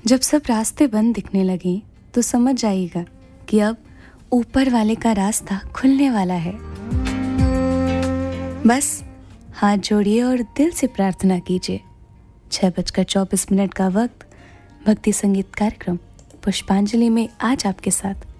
जब सब रास्ते बंद दिखने लगे तो समझ जाइएगा कि अब ऊपर वाले का रास्ता खुलने वाला है। बस हाथ जोड़िए और दिल से प्रार्थना कीजिए। 6:24 का वक्त भक्ति संगीत कार्यक्रम पुष्पांजलि में आज आपके साथ